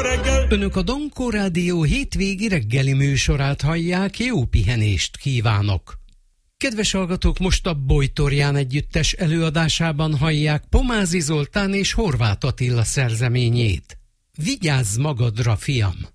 reggel. Önök a Donkó Rádió hétvégi reggeli műsorát hallják, jó pihenést kívánok! Kedves hallgatók, most a Bojtorján együttes előadásában hallják Pomázi Zoltán és Horváth Attila szerzeményét. Vigyázz magadra, fiam!